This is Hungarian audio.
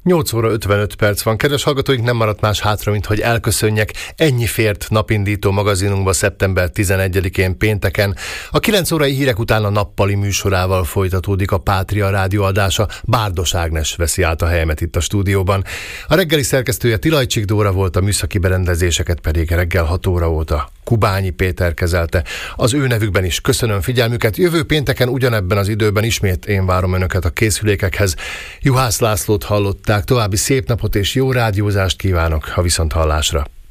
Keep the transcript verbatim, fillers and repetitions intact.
nyolc óra ötvenöt perc van. Kedves hallgatóink, nem maradt más hátra, mint hogy elköszönjek. Ennyi fért napindító magazinunkba szeptember tizenegyedikén pénteken. A kilenc órai hírek után a nappali műsorával folytatódik a Pátria rádió adása. Bárdos Ágnes veszi át a helyemet itt a stúdióban. A reggeli szerkesztője Tilajcsik Dóra volt, a műszaki berendezéseket pedig reggel hat óra óta Kubányi Péter kezelte. Az ő nevükben is köszönöm figyelmüket. Jövő pénteken ugyanebben az időben ismét én várom önöket a készülékekhez. Juhász Lászlót hallották, további szép napot és jó rádiózást kívánok, a viszonthallásra.